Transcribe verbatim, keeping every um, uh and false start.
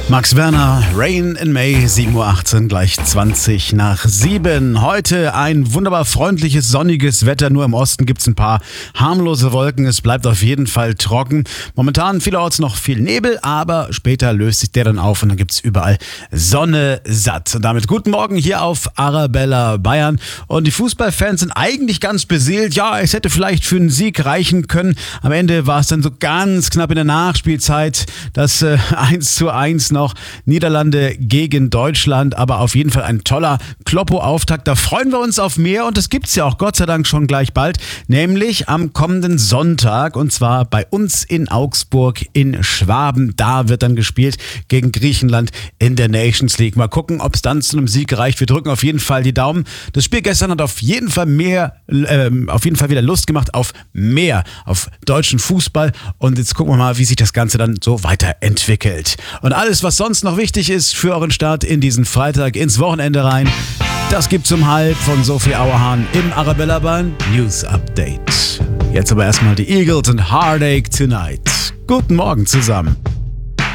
Max Werner, Rain in May, sieben Uhr achtzehn, gleich zwanzig nach sieben. Heute ein wunderbar freundliches, sonniges Wetter. Nur im Osten gibt es ein paar harmlose Wolken. Es bleibt auf jeden Fall trocken. Momentan vielerorts noch viel Nebel, aber später löst sich der dann auf und dann gibt es überall Sonne satt. Und damit guten Morgen hier auf Arabella Bayern. Und die Fußballfans sind eigentlich ganz beseelt. Ja, es hätte vielleicht für einen Sieg reichen können. Am Ende war es dann so ganz knapp in der Nachspielzeit. Das äh, eins zu eins noch Niederlande gegen Deutschland, aber auf jeden Fall ein toller Kloppo-Auftakt. Da freuen wir uns auf mehr und das gibt's ja auch Gott sei Dank schon gleich bald, nämlich am kommenden Sonntag und zwar bei uns in Augsburg in Schwaben. Da wird dann gespielt gegen Griechenland in der Nations League. Mal gucken, ob es dann zu einem Sieg reicht. Wir drücken auf jeden Fall die Daumen. Das Spiel gestern hat auf jeden Fall mehr, äh, auf jeden Fall wieder Lust gemacht auf mehr, auf deutschen Fußball und jetzt gucken wir mal, wie sich das Ganze dann so weiterentwickelt. Und alles, was sonst noch wichtig ist für euren Start in diesen Freitag ins Wochenende rein, das gibt's um halb von Sophie Auerhahn im Arabella Bayern News Update. Jetzt aber erstmal die Eagles und Heartache Tonight. Guten Morgen zusammen.